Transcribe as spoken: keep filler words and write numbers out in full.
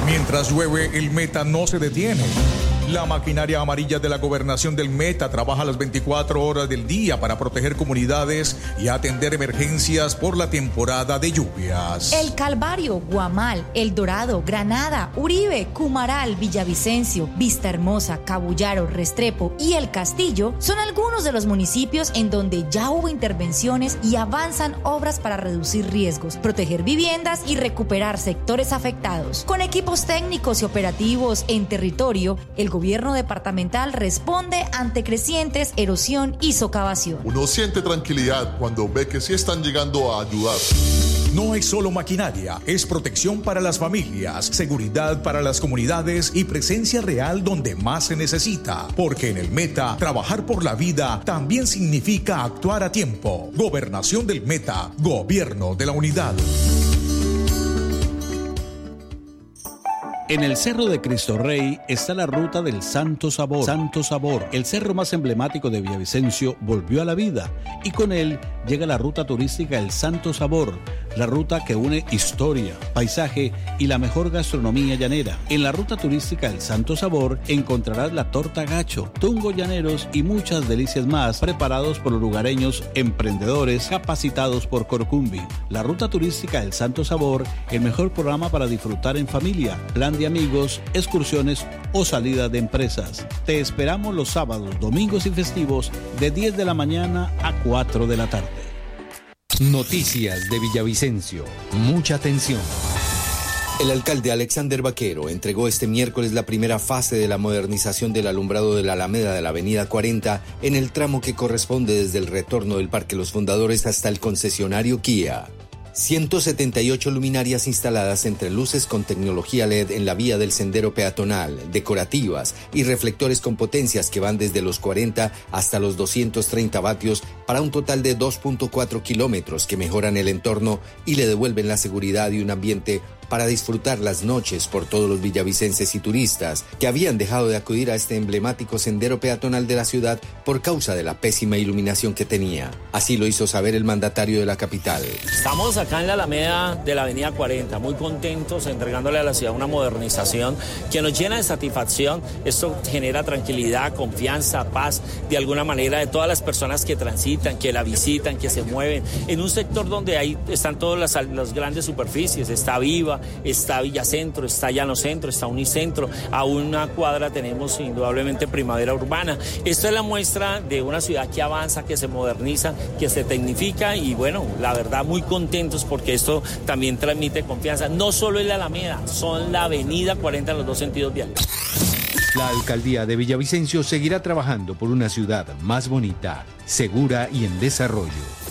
Mientras llueve, el Meta no se detiene. La maquinaria amarilla de la gobernación del Meta trabaja las veinticuatro horas del día para proteger comunidades y atender emergencias por la temporada de lluvias. El Calvario, Guamal, El Dorado, Granada, Uribe, Cumaral, Villavicencio, Vista Hermosa, Cabullaro, Restrepo y El Castillo son algunos de los municipios en donde ya hubo intervenciones y avanzan obras para reducir riesgos, proteger viviendas y recuperar sectores afectados. Con equipos técnicos y operativos en territorio, el gobierno departamental responde ante crecientes erosión y socavación. Uno siente tranquilidad cuando ve que sí están llegando a ayudar. No es solo maquinaria, es protección para las familias, seguridad para las comunidades y presencia real donde más se necesita. Porque en el Meta, trabajar por la vida también significa actuar a tiempo. Gobernación del Meta, Gobierno de la Unidad. En el Cerro de Cristo Rey está la ruta del Santo Sabor. Santo Sabor, el cerro más emblemático de Villavicencio, volvió a la vida y con él llega la ruta turística El Santo Sabor, la ruta que une historia, paisaje y la mejor gastronomía llanera. En la ruta turística El Santo Sabor encontrarás la torta gacho, tungo llaneros y muchas delicias más preparados por los lugareños emprendedores capacitados por Corcumbi. La ruta turística El Santo Sabor, el mejor programa para disfrutar en familia, plan de amigos, excursiones o salida de empresas. Te esperamos los sábados, domingos y festivos de diez de la mañana a cuatro de la tarde. Noticias de Villavicencio. Mucha atención. El alcalde Alexander Vaquero entregó este miércoles la primera fase de la modernización del alumbrado de la Alameda de la Avenida cuarenta en el tramo que corresponde desde el retorno del Parque Los Fundadores hasta el concesionario Kia. ciento setenta y ocho luminarias instaladas entre luces con tecnología L E D en la vía del sendero peatonal, decorativas y reflectores con potencias que van desde los cuarenta hasta los doscientos treinta vatios para un total de dos punto cuatro kilómetros que mejoran el entorno y le devuelven la seguridad y un ambiente para disfrutar las noches por todos los villavicenses y turistas que habían dejado de acudir a este emblemático sendero peatonal de la ciudad por causa de la pésima iluminación que tenía. Así lo hizo saber el mandatario de la capital. Estamos acá en la Alameda de la Avenida cuarenta, muy contentos, entregándole a la ciudad una modernización que nos llena de satisfacción. Esto genera tranquilidad, confianza, paz, de alguna manera, de todas las personas que transitan, que la visitan, que se mueven, en un sector donde ahí están todas las, las grandes superficies, está Viva, está Villacentro, está Llano Centro, está Unicentro, a una cuadra tenemos indudablemente Primavera Urbana. Esto es la muestra de una ciudad que avanza, que se moderniza, que se tecnifica y bueno, la verdad muy contentos porque esto también transmite confianza. No solo en la Alameda, son la Avenida cuarenta en los dos sentidos viales. La alcaldía de Villavicencio seguirá trabajando por una ciudad más bonita, segura y en desarrollo.